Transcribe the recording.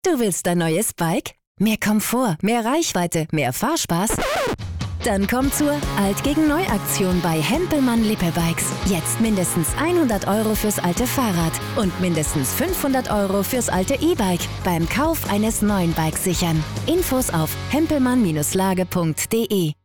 Du willst ein neues Bike? Mehr Komfort, mehr Reichweite, mehr Fahrspaß? Dann komm zur Alt gegen Neu-Aktion bei Hempelmann Lippe Bikes. Jetzt mindestens 100 € fürs alte Fahrrad und mindestens 500 € fürs alte E-Bike beim Kauf eines neuen Bikes sichern. Infos auf hempelmann-lage.de.